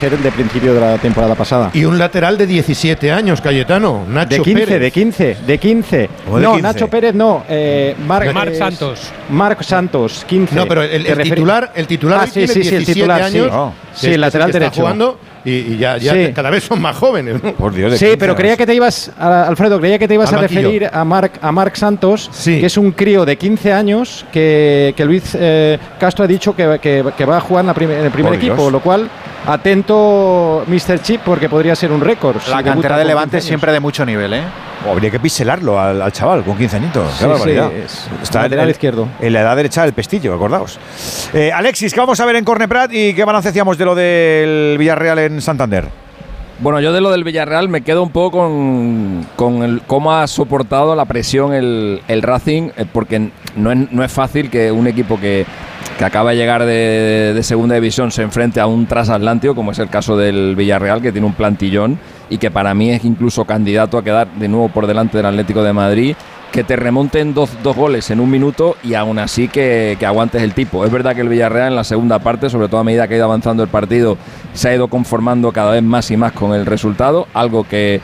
ser el de principio de la temporada pasada. Y un lateral de 17 años, Cayetano, Nacho de 15, Pérez. De 15. No, 15. Nacho Pérez no. Marc Santos. Marc Santos, 15. No, pero el titular sí, tiene 17 el titular, años. sí. No. Sí, el lateral está derecho. Jugando y ya Sí. cada vez son más jóvenes, ¿no? Por Dios, de Sí, 15 pero creía años. que te ibas, Alfredo, creía que te ibas Al a banquillo. referir a Marc Santos, Sí. que es un crío de 15 años que Luis Castro ha dicho que va a jugar en el primer Por equipo, Dios. lo cual, atento Mr. Chip, porque podría ser un récord. La Si cantera debuta de con Levante 15 años. siempre de mucho nivel, ¿eh? Habría que piselarlo al chaval con 15 añitos. Sí, Qué barbaridad. sí, es Está lateral en, izquierdo. En la edad derecha del pestillo, acordaos. Alexis, ¿qué vamos a ver en Corneprat y qué balance hacíamos de lo del Villarreal en Santander? Bueno, yo de lo del Villarreal me quedo un poco con cómo ha soportado la presión el Racing, porque no es fácil que un equipo que acaba de llegar de segunda división se enfrente a un transatlántico, como es el caso del Villarreal, que tiene un plantillón y que para mí es incluso candidato a quedar de nuevo por delante del Atlético de Madrid, que te remonten dos goles en un minuto y aún así que aguantes el tipo. Es verdad que el Villarreal en la segunda parte, sobre todo a medida que ha ido avanzando el partido, se ha ido conformando cada vez más y más con el resultado, algo que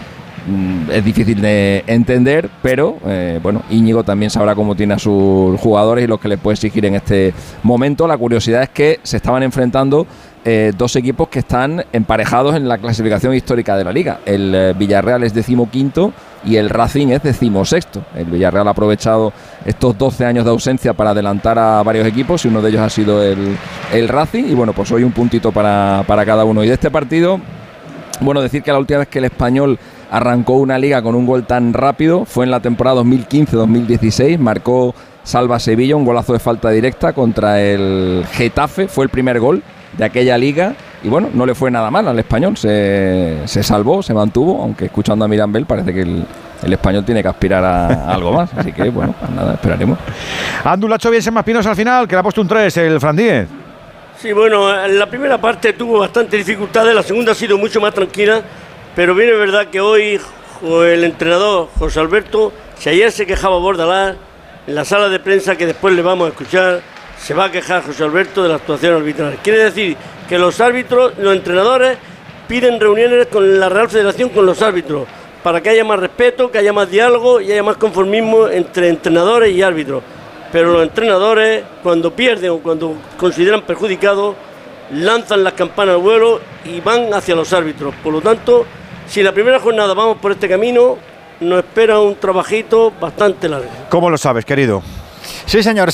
es difícil de entender, pero bueno, Íñigo también sabrá cómo tiene a sus jugadores y lo que les puede exigir en este momento. La curiosidad es que se estaban enfrentando dos equipos que están emparejados en la clasificación histórica de la Liga. El Villarreal es 15º y el Racing es 16º. El Villarreal ha aprovechado estos 12 años de ausencia para adelantar a varios equipos y uno de ellos ha sido el Racing, y bueno, pues hoy un puntito para cada uno. Y de este partido, bueno, decir que la última vez que el Español arrancó una liga con un gol tan rápido fue en la temporada 2015-2016, marcó Salva Sevilla, un golazo de falta directa contra el Getafe, fue el primer gol de aquella liga y bueno, no le fue nada mal al Español, se salvó, se mantuvo, aunque escuchando a Mirambel parece que el Español tiene que aspirar a algo más, así que bueno, pues nada, esperaremos. Andu, la ha hecho bien Senma Espinosa al final, que le ha puesto un 3 el Fran Díez. Sí, bueno, en la primera parte tuvo bastantes dificultades, la segunda ha sido mucho más tranquila, pero bien es verdad que hoy el entrenador José Alberto, si ayer se quejaba Bordalás, en la sala de prensa que después le vamos a escuchar, se va a quejar José Alberto de la actuación arbitral. Quiere decir que los árbitros, los entrenadores, piden reuniones con la Real Federación, con los árbitros, para que haya más respeto, que haya más diálogo y haya más conformismo entre entrenadores y árbitros. Pero los entrenadores, cuando pierden o cuando consideran perjudicados, lanzan las campanas al vuelo y van hacia los árbitros. Por lo tanto, si la primera jornada vamos por este camino, nos espera un trabajito bastante largo. ¿Cómo lo sabes, querido? Sí, señor.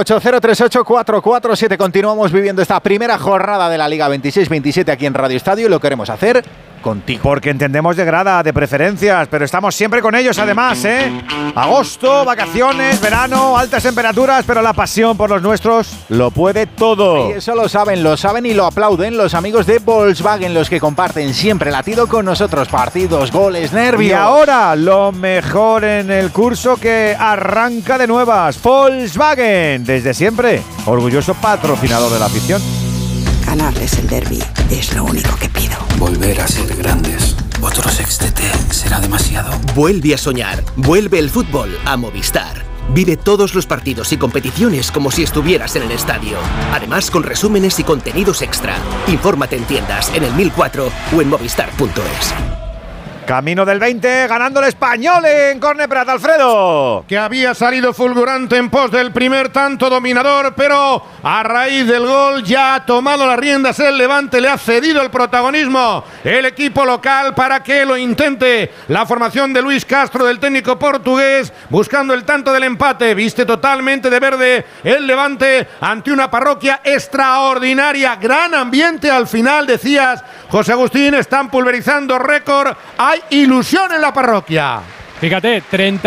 608-038-447. Continuamos viviendo esta primera jornada de la Liga 26-27 aquí en Radio Estadio y lo queremos hacer contigo. Porque entendemos de grada, de preferencias, pero estamos siempre con ellos además, ¿eh? Agosto, vacaciones, verano, altas temperaturas, pero la pasión por los nuestros lo puede todo. Y eso lo saben y lo aplauden los amigos de Volkswagen, los que comparten siempre latido con nosotros. Partidos, goles, nervios. Y ahora, lo mejor en el curso que arranca de nuevas. Volkswagen, desde siempre, orgulloso patrocinador de la afición. Ganarles el derbi es lo único que pido. Volver a ser grandes. Otro sextete será demasiado. Vuelve a soñar. Vuelve el fútbol a Movistar. Vive todos los partidos y competiciones como si estuvieras en el estadio. Además, con resúmenes y contenidos extra. Infórmate en tiendas, en el 1004 o en movistar.es. Camino del 20, ganando el Español en Corneprat, Alfredo. Que había salido fulgurante en pos del primer tanto dominador, pero a raíz del gol ya ha tomado las riendas el Levante, le ha cedido el protagonismo el equipo local para que lo intente. La formación de Luis Castro, del técnico portugués, buscando el tanto del empate. Viste totalmente de verde el Levante ante una parroquia extraordinaria. Gran ambiente al final, decías, José Agustín, están pulverizando récord. Hay ilusión en la parroquia. Fíjate,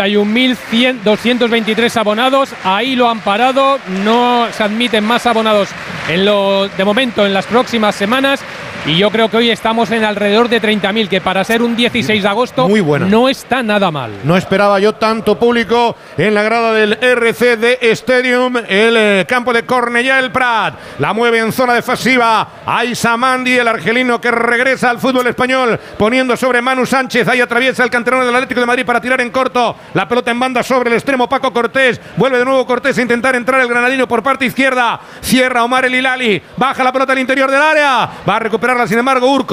31.223 abonados, ahí lo han parado, no se admiten más abonados de momento en las próximas semanas. Y yo creo que hoy estamos en alrededor de 30.000, que para ser un 16 de agosto muy buena, no está nada mal. No esperaba yo tanto público en la grada del RCD Stadium, el campo de Cornellà el Prat. La mueve en zona defensiva Aissa Mandi, el argelino que regresa al fútbol español, poniendo sobre Manu Sánchez. Ahí atraviesa el canterano del Atlético de Madrid para tirar en corto. La pelota en banda sobre el extremo Paco Cortés. Vuelve de nuevo Cortés a intentar entrar el granadino por parte izquierda. Cierra Omar El Hilali. Baja la pelota al interior del área. Va a recuperar recuperarla, sin embargo, Urco